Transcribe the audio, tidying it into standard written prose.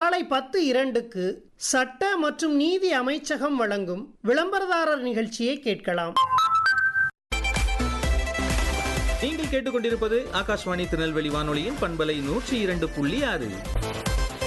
காலை 10:02க்கு சட்ட மற்றும் நீதி அமைச்சகம் வழங்கும் விளம்பரதாரர் நிகழ்ச்சியை கேட்கலாம். நீங்கள் கேட்டுக்கொண்டிருப்பது ஆகாஷ்வாணி திருநெல்வேலி வானொலியின் பண்பலை 102.6.